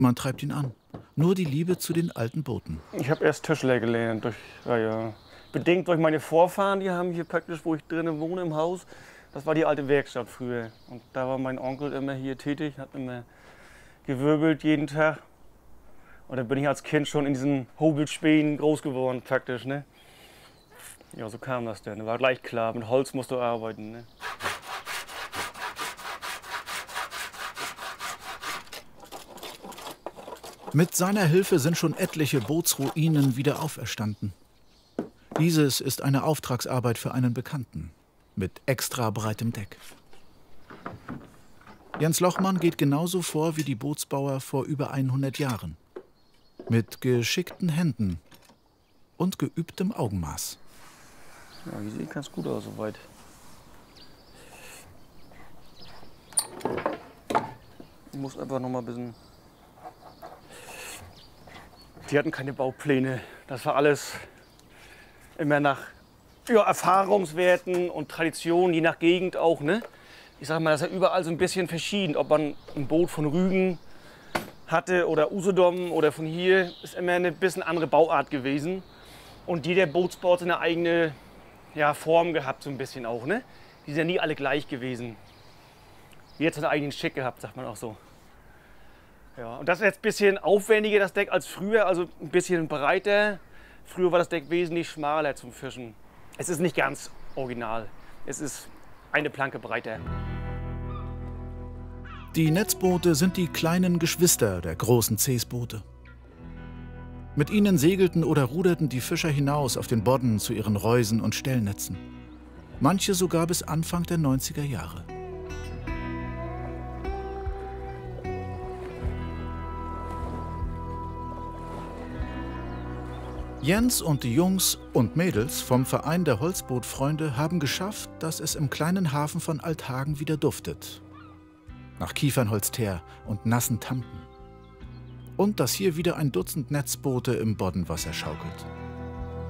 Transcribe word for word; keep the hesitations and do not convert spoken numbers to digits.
Man treibt ihn an. Nur die Liebe zu den alten Booten. Ich habe erst Tischler gelernt, durch, ja, ja. bedingt durch meine Vorfahren. Die haben hier praktisch, wo ich drinnen wohne im Haus, das war die alte Werkstatt früher. Und da war mein Onkel immer hier tätig, hat immer gewirbelt jeden Tag. Und dann bin ich als Kind schon in diesen Hobelspänen groß geworden praktisch. Ne? Ja, so kam das dann. War gleich klar, mit Holz musst du arbeiten. Ne? Mit seiner Hilfe sind schon etliche Bootsruinen wieder auferstanden. Dieses ist eine Auftragsarbeit für einen Bekannten mit extra breitem Deck. Jens Lochmann geht genauso vor wie die Bootsbauer vor über hundert Jahren. Mit geschickten Händen und geübtem Augenmaß. Ja, die sieht ganz gut aus soweit. Ich muss einfach noch mal ein bisschen. Die hatten keine Baupläne. Das war alles immer nach ja, Erfahrungswerten und Traditionen, je nach Gegend auch. Ne? Ich sag mal, das ist ja überall so ein bisschen verschieden. Ob man ein Boot von Rügen hatte oder Usedom oder von hier, ist immer eine bisschen andere Bauart gewesen. Und jeder Bootsbau hat eine eigene ja, Form gehabt, so ein bisschen auch. Ne? Die sind ja nie alle gleich gewesen. Jetzt hat er einen eigenen Schick gehabt, sagt man auch so. Ja, und das ist jetzt ein bisschen aufwendiger, das Deck, als früher, also ein bisschen breiter. Früher war das Deck wesentlich schmaler zum Fischen. Es ist nicht ganz original. Es ist eine Planke breiter. Die Netzboote sind die kleinen Geschwister der großen Ceesboote. Mit ihnen segelten oder ruderten die Fischer hinaus auf den Bodden zu ihren Reusen und Stellnetzen. Manche sogar bis Anfang der neunziger Jahre. Jens und die Jungs und Mädels vom Verein der Holzbootfreunde haben geschafft, dass es im kleinen Hafen von Althagen wieder duftet. Nach Kiefernholzteer und nassen Tampen. Und dass hier wieder ein Dutzend Netzboote im Boddenwasser schaukelt.